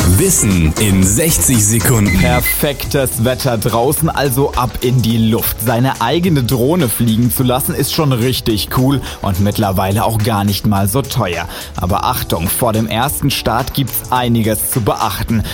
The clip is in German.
Wissen in 60 Sekunden. Perfektes Wetter draußen, also ab in die Luft. Seine eigene Drohne fliegen zu lassen ist schon richtig cool und mittlerweile auch gar nicht mal so teuer. Aber Achtung, vor dem ersten Start gibt's einiges zu beachten.